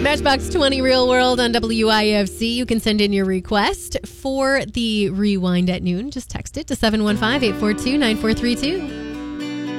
Matchbox 20 Real World on WIFC. You can send in your request for the Rewind at Noon. Just text it to 715-842-9432.